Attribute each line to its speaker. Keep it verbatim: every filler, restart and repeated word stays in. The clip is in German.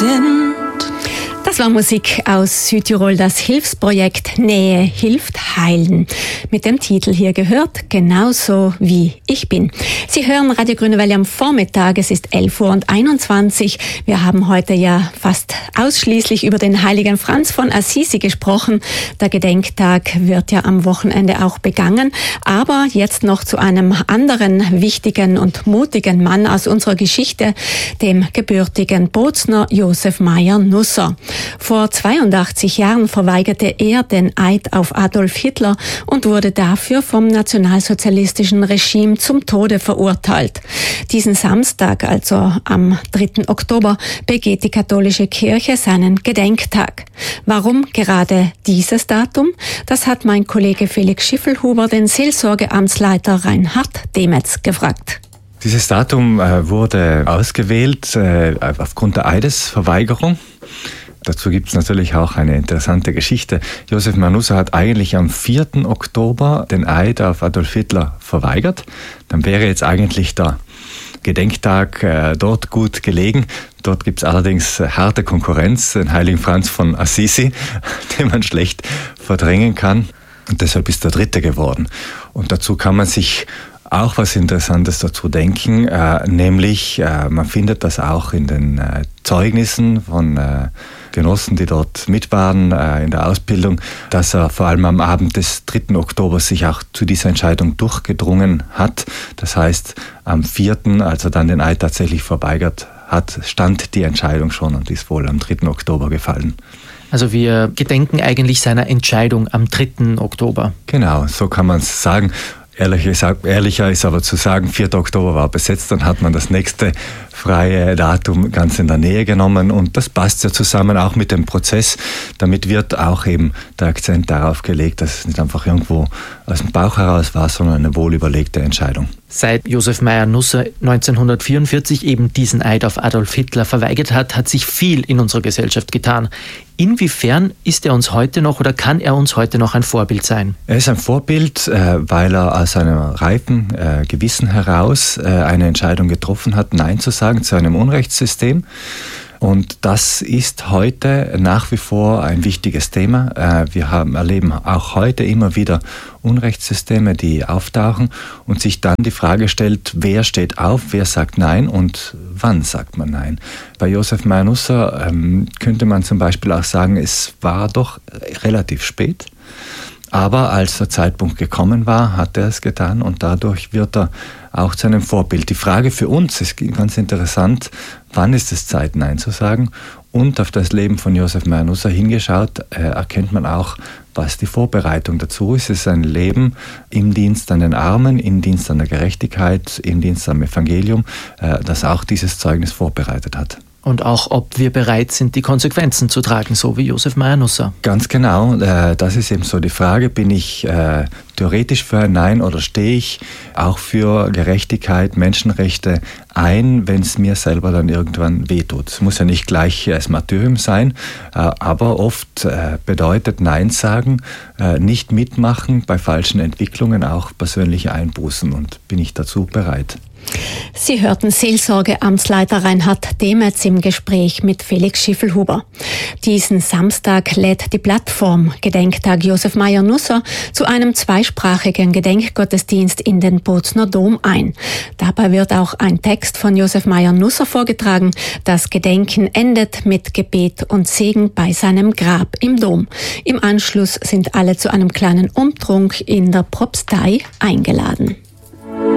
Speaker 1: sind.
Speaker 2: Das war Musik aus Südtirol, das Hilfsprojekt Nähe hilft heilen. Mit dem Titel hier gehört, genauso wie ich bin. Sie hören Radio Grüne Welle am Vormittag, es ist elf Uhr einundzwanzig. Wir haben heute ja fast ausschließlich über den heiligen Franz von Assisi gesprochen. Der Gedenktag wird ja am Wochenende auch begangen. Aber jetzt noch zu einem anderen wichtigen und mutigen Mann aus unserer Geschichte, dem gebürtigen Bozner Josef Mayr-Nusser. Vor zweiundachtzig Jahren verweigerte er den Eid auf Adolf Hitler und wurde dafür vom nationalsozialistischen Regime zum Tode verurteilt. Diesen Samstag, also am dritten Oktober, begeht die katholische Kirche seinen Gedenktag. Warum gerade dieses Datum? Das hat mein Kollege Felix Schiffelhuber, den Seelsorgeamtsleiter Reinhard Demetz, gefragt.
Speaker 3: Dieses Datum äh, wurde ausgewählt äh, aufgrund der Eidesverweigerung. Dazu gibt es natürlich auch eine interessante Geschichte. Josef Mayr-Nusser hat eigentlich am vierten Oktober den Eid auf Adolf Hitler verweigert. Dann wäre jetzt eigentlich der Gedenktag äh, dort gut gelegen. Dort gibt es allerdings harte Konkurrenz, den heiligen Franz von Assisi, den man schlecht verdrängen kann. Und deshalb ist der dritte geworden. Und dazu kann man sich auch was Interessantes dazu denken, äh, nämlich äh, man findet das auch in den äh, Zeugnissen von äh, Genossen, die dort mit waren äh, in der Ausbildung, dass er vor allem am Abend des dritten Oktober sich auch zu dieser Entscheidung durchgedrungen hat. Das heißt, am vierten, als er dann den Eid tatsächlich verweigert hat, stand die Entscheidung schon und ist wohl am dritten Oktober gefallen.
Speaker 4: Also wir gedenken eigentlich seiner Entscheidung am dritten Oktober.
Speaker 3: Genau, so kann man es sagen. Ehrlicher ist aber zu sagen, vierter Oktober war besetzt, dann hat man das nächste freie Datum ganz in der Nähe genommen und das passt ja zusammen auch mit dem Prozess. Damit wird auch eben der Akzent darauf gelegt, dass es nicht einfach irgendwo aus dem Bauch heraus war, sondern eine wohlüberlegte Entscheidung.
Speaker 4: Seit Josef Mayr-Nusser neunzehnhundertvierundvierzig eben diesen Eid auf Adolf Hitler verweigert hat, hat sich viel in unserer Gesellschaft getan. Inwiefern ist er uns heute noch oder kann er uns heute noch ein Vorbild sein?
Speaker 3: Er ist ein Vorbild, weil er aus einem reifen Gewissen heraus eine Entscheidung getroffen hat, Nein zu sagen zu einem Unrechtssystem. Und das ist heute nach wie vor ein wichtiges Thema. Wir haben, erleben auch heute immer wieder Unrechtssysteme, die auftauchen und sich dann die Frage stellt, wer steht auf, wer sagt Nein und wann sagt man Nein. Bei Josef Mayr-Nusser ähm, könnte man zum Beispiel auch sagen, es war doch relativ spät. Aber als der Zeitpunkt gekommen war, hat er es getan und dadurch wird er auch zu einem Vorbild. Die Frage für uns ist ganz interessant, wann ist es Zeit, Nein zu sagen? Und auf das Leben von Josef Mayr-Nusser hingeschaut, äh, erkennt man auch, was die Vorbereitung dazu ist. Es ist ein Leben im Dienst an den Armen, im Dienst an der Gerechtigkeit, im Dienst am Evangelium, äh, das auch dieses Zeugnis vorbereitet hat.
Speaker 4: Und auch, ob wir bereit sind, die Konsequenzen zu tragen, so wie Josef Mayr-Nusser.
Speaker 3: Ganz genau, äh, das ist eben so die Frage, bin ich äh, theoretisch für ein Nein oder stehe ich auch für Gerechtigkeit, Menschenrechte ein, wenn es mir selber dann irgendwann wehtut. Es muss ja nicht gleich als Martyrium sein, äh, aber oft äh, bedeutet Nein sagen, äh, nicht mitmachen bei falschen Entwicklungen, auch persönliche Einbußen und bin ich dazu bereit.
Speaker 2: Sie hörten Seelsorgeamtsleiter Reinhard Demetz im Gespräch mit Felix Schiffelhuber. Diesen Samstag lädt die Plattform Gedenktag Josef Mayr-Nusser zu einem zweisprachigen Gedenkgottesdienst in den Bozner Dom ein. Dabei wird auch ein Text von Josef Mayr-Nusser vorgetragen. Das Gedenken endet mit Gebet und Segen bei seinem Grab im Dom. Im Anschluss sind alle zu einem kleinen Umtrunk in der Propstei eingeladen.